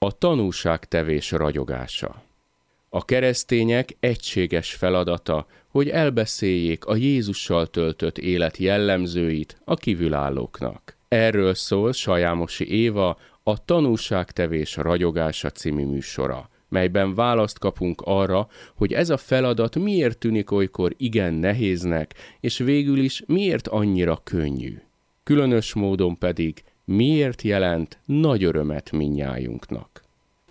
A tanúságtevés ragyogása. A keresztények egységes feladata, hogy elbeszéljék a Jézussal töltött élet jellemzőit a kívülállóknak. Erről szól Sajámosi Éva a Tanúságtevés ragyogása című műsora, melyben választ kapunk arra, hogy ez a feladat miért tűnik olykor igen nehéznek, és végül is miért annyira könnyű. Különös módon pedig miért jelent nagy örömet mindnyájunknak.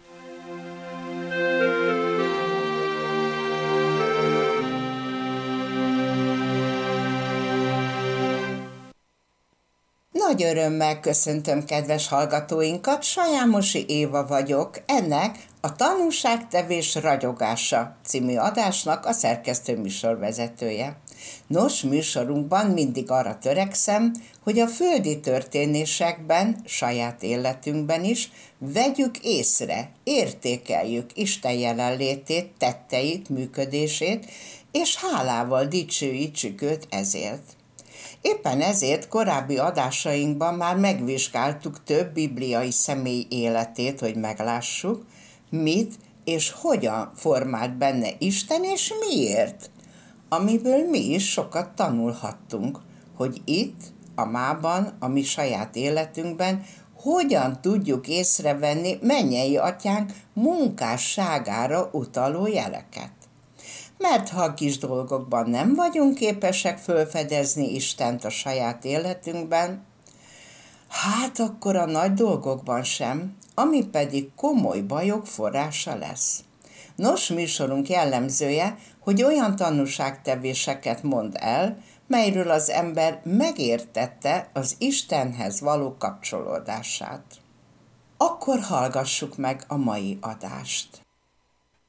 Nagy örömmel köszöntöm kedves hallgatóinkat, Sajámosi Éva vagyok, ennek a Tanúságtevés ragyogása című adásnak a szerkesztő műsorvezetője. Nos, műsorunkban mindig arra törekszem, hogy a földi történésekben, saját életünkben is vegyük észre, értékeljük Isten jelenlétét, tetteit, működését, és hálával dicsőítsük őt ezért. Éppen ezért korábbi adásainkban már megvizsgáltuk több bibliai személy életét, hogy meglássuk, mit és hogyan formált benne Isten, és miért, amiből mi is sokat tanulhattunk, hogy itt, a mában, a mi saját életünkben hogyan tudjuk észrevenni mennyei atyánk munkásságára utaló jeleket. Mert ha a kis dolgokban nem vagyunk képesek fölfedezni Istent a saját életünkben, hát akkor a nagy dolgokban sem, ami pedig komoly bajok forrása lesz. Nos, műsorunk jellemzője, hogy olyan tanúságtevéseket mond el, melyről az ember megértette az Istenhez való kapcsolódását. Akkor hallgassuk meg a mai adást.